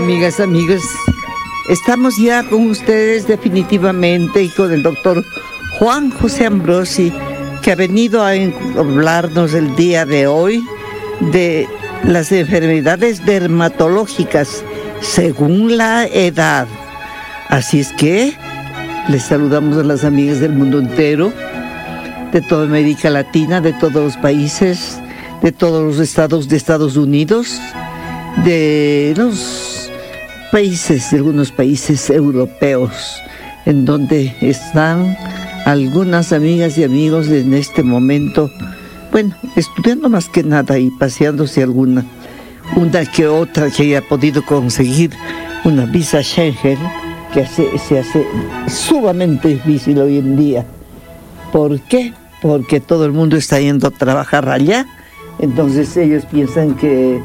amigas, amigos, estamos ya con ustedes definitivamente y con el doctor Juan José Ambrosi, que ha venido a hablarnos el día de hoy de las enfermedades dermatológicas según la edad. Así es que les saludamos a las amigas del mundo entero, de toda América Latina, de todos los países, de todos los estados de Estados Unidos, de los países, de algunos países europeos, en donde están algunas amigas y amigos en este momento, bueno, estudiando más que nada y paseándose una que otra que haya podido conseguir una visa Schengen, que se hace sumamente difícil hoy en día. ¿Por qué? Porque todo el mundo está yendo a trabajar allá, entonces ellos piensan que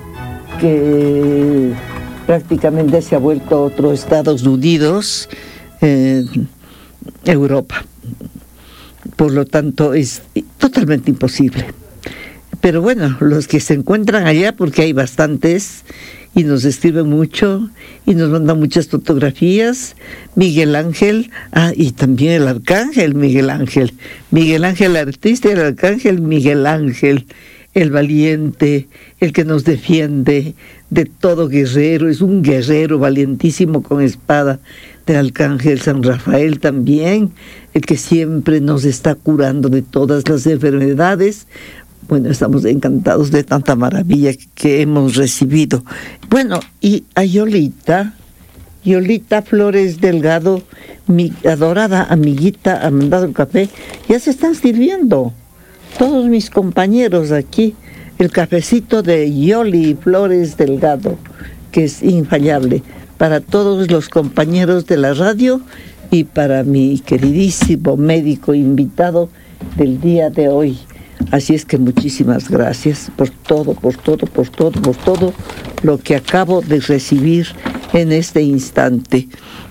prácticamente se ha vuelto otro Estados Unidos, Europa. Por lo tanto, es totalmente imposible. Pero bueno, los que se encuentran allá, porque hay bastantes, y nos escriben mucho, y nos mandan muchas fotografías, Miguel Ángel, y también el arcángel Miguel Ángel el artista, y el arcángel Miguel Ángel, el valiente, el que nos defiende de todo guerrero, es un guerrero valientísimo con espada, del arcángel San Rafael también, el que siempre nos está curando de todas las enfermedades. Bueno, estamos encantados de tanta maravilla que hemos recibido. Bueno, y a Yolita Flores Delgado, mi adorada amiguita, ha mandado el café. Ya se están sirviendo todos mis compañeros aquí el cafecito de Yoli Flores Delgado, que es infallable para todos los compañeros de la radio y para mi queridísimo médico invitado del día de hoy. Así es que muchísimas gracias por todo lo que acabo de recibir en este instante.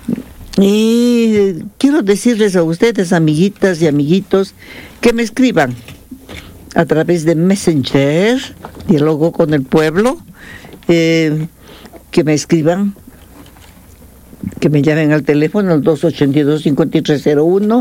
Y quiero decirles a ustedes, amiguitas y amiguitos, que me escriban a través de Messenger, Diálogo con el Pueblo, que me escriban, que me llamen al teléfono al 282-5301,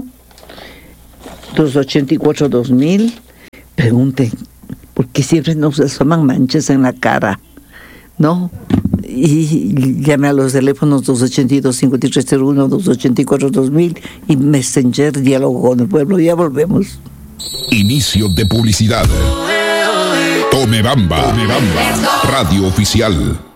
284-2000. Pregunten, ¿por qué siempre nos asoman manchas en la cara? ¿No? Y llame a los teléfonos 282-5301, 284-2000 y Messenger, Diálogo con el Pueblo. Ya volvemos. Inicio de publicidad. Tome Bamba, Radio Oficial.